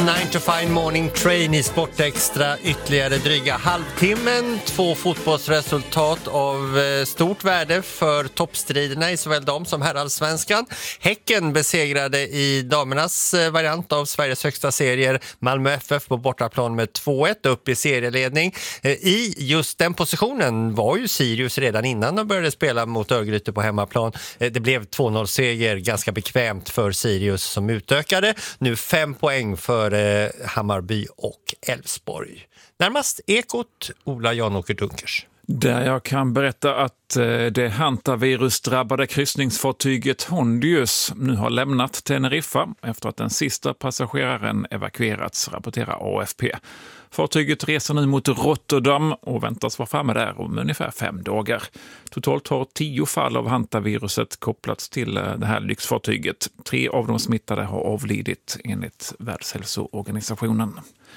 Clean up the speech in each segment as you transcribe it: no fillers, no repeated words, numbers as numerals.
9 to 5 morning train i Sportextra, ytterligare dryga halvtimmen. 2 fotbollsresultat av stort värde för toppstriderna i såväl dam som herrallsvenskan. Häcken besegrade i damernas variant av Sveriges högsta serier Malmö FF på bortaplan med 2-1 upp i serieledning. I just den positionen var ju Sirius redan innan de började spela mot Örgryte på hemmaplan. Det blev 2-0-seger ganska bekvämt för Sirius som utökade. Nu 5 poäng för Hammarby och Elfsborg. Närmast Ekot, Ola Janåker Dunkers. Där jag kan berätta att det hantavirusdrabbade kryssningsfartyget Hondius nu har lämnat Teneriffa efter att den sista passageraren evakuerats, rapporterar AFP. Fartyget reser nu mot Rotterdam och väntas vara framme där om ungefär 5 dagar. Totalt har 10 fall av hantaviruset kopplats till det här lyxfartyget. 3 av de smittade har avlidit enligt Världshälsoorganisationen.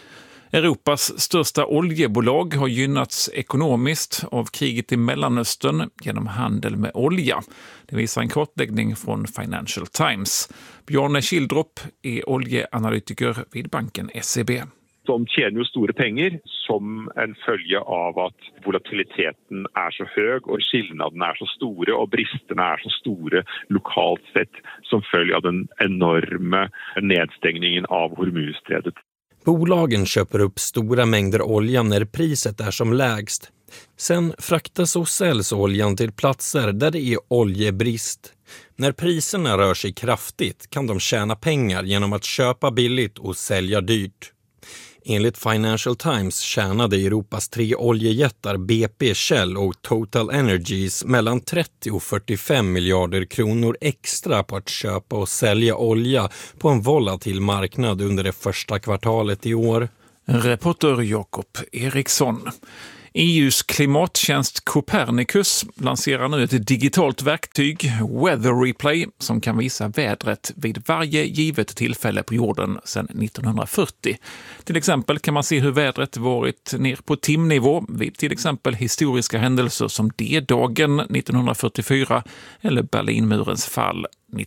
Europas största oljebolag har gynnats ekonomiskt av kriget i Mellanöstern genom handel med olja. Det visar en kartläggning från Financial Times. Bjarne Kildrup är oljeanalytiker vid banken SEB. De tjänar ju stora pengar som en följd av att volatiliteten är så hög och skillnaderna är så stora och bristerna är så stora lokalt sett som följd av den enorma nedstängningen av Hormuzsträdet. Bolagen köper upp stora mängder olja när priset är som lägst. Sen fraktas och säljs oljan till platser där det är oljebrist. När priserna rör sig kraftigt kan de tjäna pengar genom att köpa billigt och sälja dyrt. Enligt Financial Times tjänade Europas 3 oljejättar BP, Shell och Total Energies mellan 30 och 45 miljarder kronor extra på att köpa och sälja olja på en volatil marknad under det första kvartalet i år. Reporter Jakob Eriksson. EUs klimattjänst Copernicus lanserar nu ett digitalt verktyg, Weather Replay, som kan visa vädret vid varje givet tillfälle på jorden sedan 1940. Till exempel kan man se hur vädret varit ner på timnivå vid till exempel historiska händelser som D-dagen 1944 eller Berlinmurens fall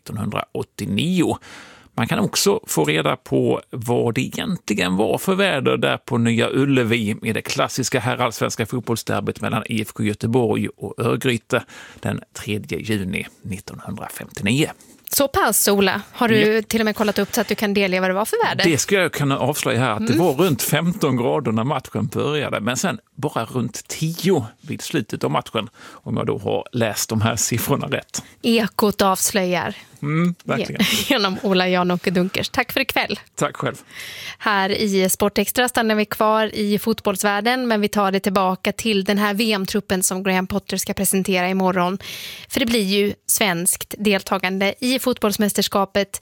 1989. Man kan också få reda på vad det egentligen var för väder där på Nya Ullevi i det klassiska herrallsvenska fotbollsderbyt mellan IFK Göteborg och Örgryte den 3 juni 1959. Så pass, Ola. Har du till och med kollat upp så att du kan delge vad det var för väder? Det ska jag kunna avslöja här att det var runt 15 grader när matchen började, men sen bara runt 10 vid slutet av matchen, om jag då har läst de här siffrorna rätt. Ekot avslöjar. Verkligen. Genom Ola Janåker Dunkers. Tack för ikväll. Tack själv. Här i Sportextra stannar vi kvar i fotbollsvärlden, men vi tar det tillbaka till den här VM-truppen som Graham Potter ska presentera imorgon. För det blir ju svenskt deltagande i fotbollsmästerskapet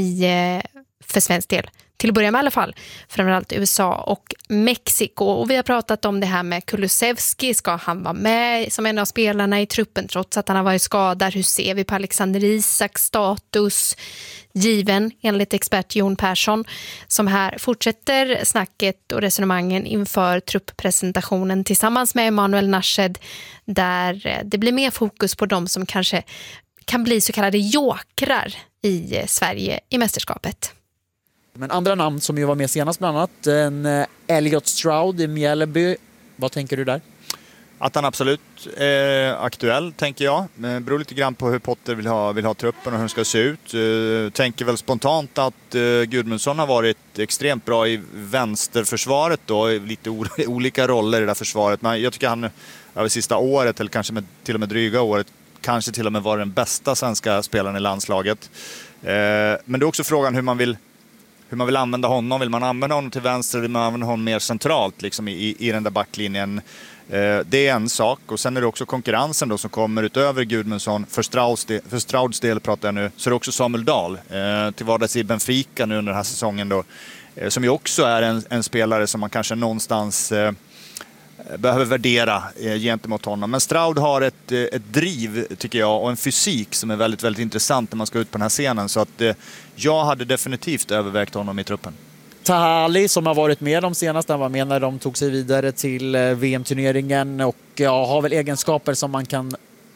för svensk del. Till att börja med i alla fall, framförallt USA och Mexiko. Och vi har pratat om det här med Kulusevski. Ska han vara med som en av spelarna i truppen trots att han har varit skadad? Hur ser vi på Alexander Isaks status? Given enligt expert Jon Persson, som här fortsätter snacket och resonemangen inför trupppresentationen tillsammans med Emanuel Nashed, där det blir mer fokus på de som kanske kan bli så kallade jokrar i Sverige i mästerskapet. Men andra namn som ju var med senast bland annat, en Elliot Stroud i Mjällby. Vad tänker du där? Att han absolut är aktuell, tänker jag. Det beror lite grann på hur Potter vill ha truppen och hur den ska se ut. Tänker väl spontant att Gudmundsson har varit extremt bra i vänsterförsvaret då, i lite olika roller i det här försvaret. Men jag tycker han över sista året, eller kanske till och med dryga året, kanske till och med var den bästa svenska spelaren i landslaget. Men det är också frågan hur man vill använda honom. Vill man använda honom till vänster eller vill man använda honom mer centralt liksom i den där backlinjen? Det är en sak. Och sen är det också konkurrensen då som kommer utöver Gudmundsson. För Strouds del pratar jag nu. Så är det också Samuel Dahl till vardags i Benfica nu under den här säsongen då. Som ju också är en spelare som man kanske någonstans behöver värdera gentemot honom. Men Stroud har ett driv, tycker jag, och en fysik som är väldigt, väldigt intressant när man ska ut på den här scenen. Så att jag hade definitivt övervägt honom i truppen. Tahali som har varit med de senaste, han var med när de tog sig vidare till VM-turneringen och har väl egenskaper som man kan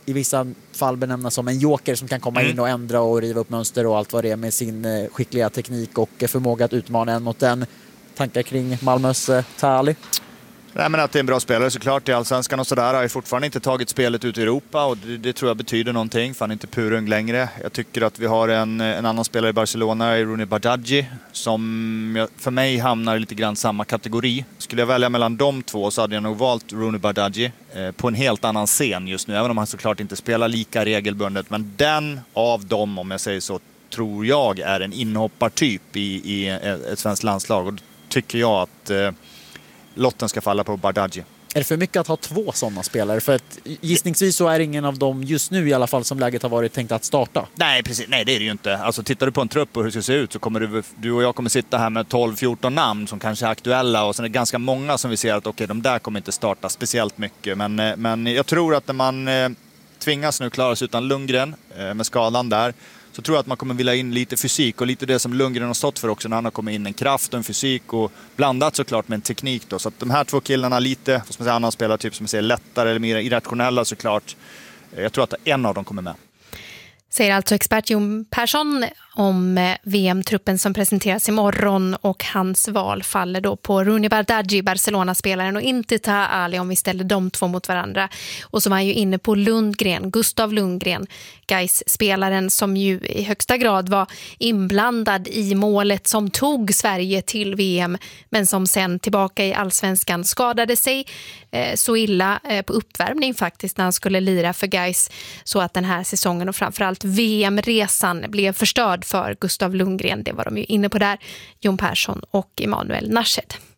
i vissa fall benämnas som en joker som kan komma in och ändra och riva upp mönster och allt vad det är med sin skickliga teknik och förmåga att utmana en mot en. Tankar kring Malmös Tali? Nej, men att det är en bra spelare såklart i Allsvenskan och sådär. Har ju fortfarande inte tagit spelet ut i Europa och det tror jag betyder någonting. För han är inte purung längre. Jag tycker att vi har en annan spelare i Barcelona, Rooney Bardghji, som för mig hamnar i lite grann samma kategori. Skulle jag välja mellan de två så hade jag nog valt Rooney Bardghji på en helt annan scen just nu. Även om han såklart inte spelar lika regelbundet. Men den av dem, om jag säger så, tror jag är en inhoppartyp i ett svenskt landslag. Och då tycker jag att lotten ska falla på Bardghji. Är det för mycket att ha två sådana spelare? För att gissningsvis så är ingen av dem just nu i alla fall som läget har varit tänkt att starta. Nej, precis. Nej, det är det ju inte. Alltså, tittar du på en trupp och hur det ska se ut så kommer du och jag kommer sitta här med 12-14 namn som kanske är aktuella och sen är det ganska många som vi ser att okej, de där kommer inte starta speciellt mycket. Men jag tror att när man tvingas nu klara sig utan Lundgren med skadan där, så tror jag att man kommer vilja in lite fysik och lite det som Lundgren har stått för också när han har kommit in, en kraft och en fysik och blandat såklart med en teknik då. Så att de här två killarna lite, vad ska man säga, annan spelartyp som säger lättare eller mer irrationella såklart. Jag tror att en av dem kommer med. Säger alltså expert Jon Persson om VM-truppen som presenteras imorgon, och hans val faller då på Rooney Bardghji, Barcelona-spelaren, och inte Taha Ali om vi ställer de två mot varandra. Och så var han ju inne på Lundgren, Gustav Lundgren, Gais-spelaren som ju i högsta grad var inblandad i målet som tog Sverige till VM, men som sen tillbaka i Allsvenskan skadade sig så illa på uppvärmning faktiskt när han skulle lira för Gais, så att den här säsongen och framförallt VM-resan blev förstörd för Gustav Lundgren. Det var de ju inne på där, Jon Persson och Emanuel Narshed.